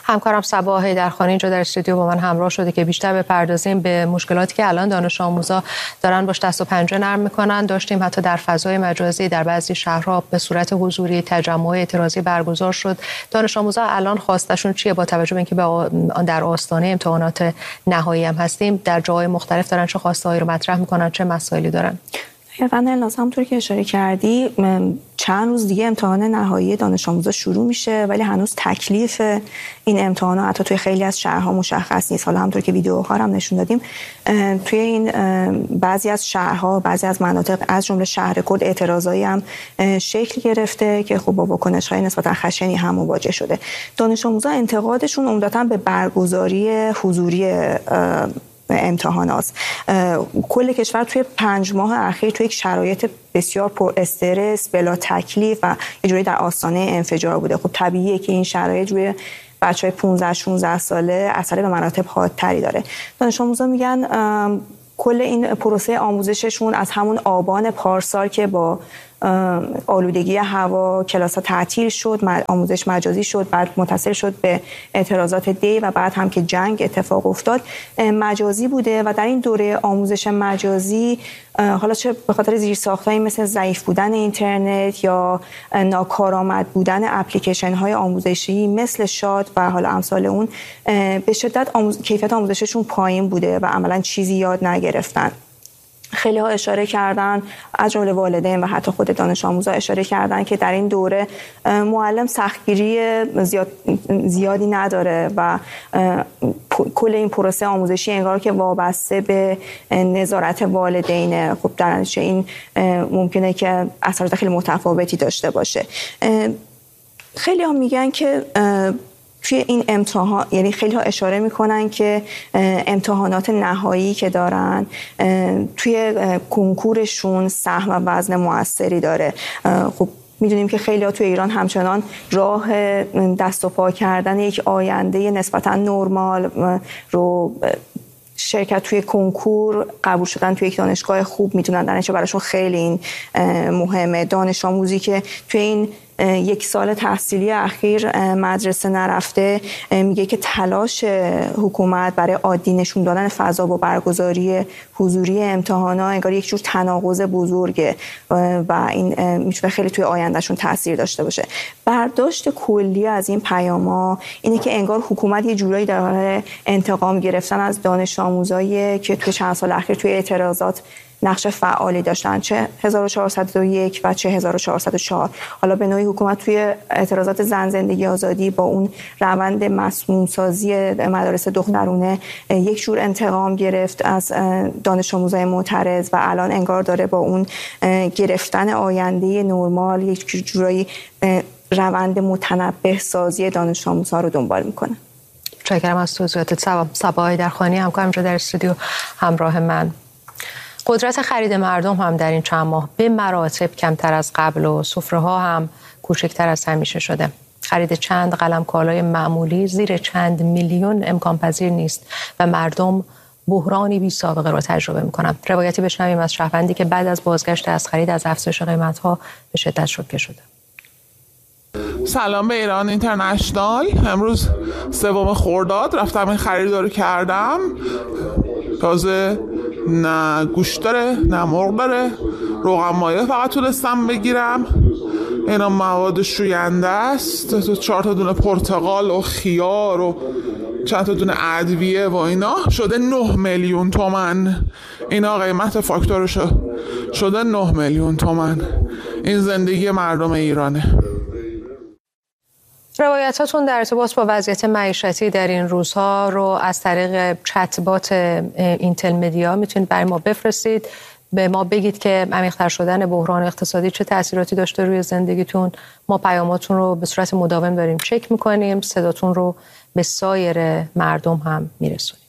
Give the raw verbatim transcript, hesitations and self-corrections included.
همکارم صبا حیدرخانی اینجا در استودیو با من همراه شده که بیشتر بپردازیم به مشکلاتی که الان دانش آموزا دارن باش دست و پنجه نرم میکنن. داشتیم حتی در فضای مجازی در بعضی شهرها به صورت حضوری تجمع اعتراضی برگزار شد. دانش آموزا الان خواستشون چیه؟ با توجه به اینکه در آستانه امتحانات نهایی هم هستیم، در جاهای مختلف دارن چه خواسته‌هایی رو مطرح میکنن، چه مسائلی دارن؟ دقیقاً همونطور که اشاره کردی چند روز دیگه امتحان نهایی دانش آموزا شروع میشه، ولی هنوز تکلیف این امتحانات حتی توی خیلی از شهرها مشخص نیست. حالا همونطور که ویدیوها هم نشون دادیم توی این بعضی از شهرها، بعضی از مناطق از جمله شهر کرد اعتراضایی هم شکل گرفته که خب با واکنش‌های نسبتا خشنی هم مواجه شده. دانش آموزا انتقادشون عمدتاً به برگزاری حضوری امتحانات. کل کشور توی پنج ماه اخیر توی یک شرایط بسیار پر استرس، بلا تکلیف و یه جوری در آستانه انفجار بوده. خب طبیعیه که این شرایط روی بچهای پانزده شانزده ساله اثر به مراتب حادتری داره. دانش آموزا میگن کل این پروسه آموزششون از همون آبان پارسال که با آلودگی هوا کلاس‌ها تعطیل شد، آموزش مجازی شد، بعد متصل شد به اعتراضات دی و بعد هم که جنگ اتفاق افتاد مجازی بوده و در این دوره آموزش مجازی حالا چه به خاطر زیرساخت‌هایی مثل ضعیف بودن اینترنت یا ناکارآمد بودن اپلیکیشن‌های آموزشی مثل شاد و حالا امثال اون به شدت آموز... کیفیت آموزششون پایین بوده و عملاً چیزی یاد نگرفتن. خیلی ها اشاره کردن، از جمله والدین و حتی خود دانش آموزا اشاره کردن که در این دوره معلم سختگیری زیاد زیادی نداره و کل این پروسه آموزشی انگار که وابسته به نظارت والدینه. خب در نتیجه این ممکنه که اثرات خیلی متفاوتی داشته باشه. خیلی ها میگن که توی این امتحان، یعنی خیلی ها اشاره میکنن که امتحانات نهایی که دارن توی کنکورشون سهم و وزن موثری داره. خب میدونیم که خیلی ها توی ایران همچنان راه دست و پا کردن یک آینده نسبتا نرمال رو شرکت توی کنکور، قبول شدن توی یک دانشگاه خوب میتونن در نتیجه براشون خیلی این مهمه. دانش آموزی که توی این یک سال تحصیلی اخیر مدرسه نرفته میگه که تلاش حکومت برای عادی نشون دادن فضا با برگزاری حضوری امتحانا انگار یک جور تناقض بزرگه و این میتونه خیلی توی آیندهشون تاثیر داشته باشه. برداشت کلی از این پیاما اینه که انگار حکومت یه جورایی در حال انتقام گرفتن از دانش آموزایی که توی چند سال اخیر توی اعتراضات نقش فعالی داشتن، چه هزار و چهارصد و یک و چه هزار و چهارصد و چهار. حالا به نوعی حکومت توی اعتراضات زن زندگی آزادی با اون روند مسموم سازی مدارس دخترونه یک جور انتقام گرفت از دانش آموزای معترض و الان انگار داره با اون گرفتن آینده نرمال یک جورایی روند متنبه سازی دانش آموزها رو دنبال میکنه. متشکرم از توضیحاتت. صبا حیدرخانی همکارم اینجا در استودیو همراه من. قدرت خرید مردم هم در این چند ماه به مراتب کمتر از قبل و سفره‌ها هم کوچکتر از همیشه شده. خرید چند قلم کالای معمولی زیر چند میلیون امکان پذیر نیست و مردم بحرانی بی سابقه را تجربه می‌کنند. روایتی بشنویم از شهروندی که بعد از بازگشت از خرید از افزایش قیمت‌ها به شدت شوکه شده. سلام به ایران اینترنشنال. امروز سوم خرداد رفتم این خرید رو کردم. تازه نه گوشت داره نه مرغ داره، روغن مایه فقط تونستم بگیرم. اینا مواد شوینده است، چهار تا دونه پرتقال و خیار و چند تا دونه ادویه و اینا شده نه میلیون تومن. اینا قیمت فاکتورش شده نه میلیون تومن. این زندگی مردم ایرانه. روایتاتون در ارتباط با وضعیت معیشتی در این روزها رو از طریق چتبات اینتل مدیا میتونید برای ما بفرستید. به ما بگید که عمیق‌تر شدن بحران اقتصادی چه تأثیراتی داشته روی زندگیتون. ما پیاماتون رو به صورت مداوم داریم چک میکنیم، صداتون رو به سایر مردم هم میرسونیم.